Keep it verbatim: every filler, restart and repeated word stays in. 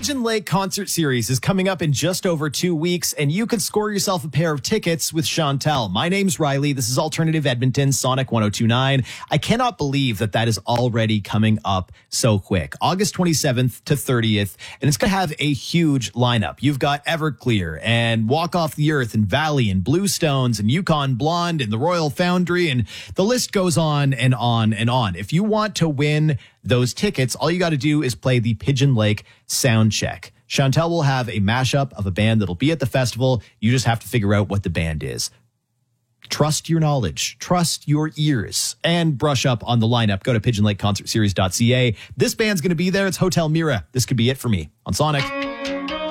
Pigeon Lake Concert Series is coming up in just over two weeks, and you could score yourself a pair of tickets with Chantel. My name's Riley. This is Alternative Edmonton, Sonic one oh two point nine. I cannot believe that that is already coming up so quick. August twenty-seventh to thirtieth, and it's going to have a huge lineup. You've got Everclear and Walk Off the Earth and Valley and Bluestones and Yukon Blonde and the Royal Foundry, and the list goes on and on and on. If you want to win those tickets, all you got to do is play the Pigeon Lake sound check. Chantel will have a mashup of a band that'll be at the festival. You just have to figure out what the band is. Trust your knowledge, trust your ears, and brush up on the lineup. Go to pigeon lake concert series dot c a. This band's going to be there. It's Hotel Mira. This could be it for me on Sonic.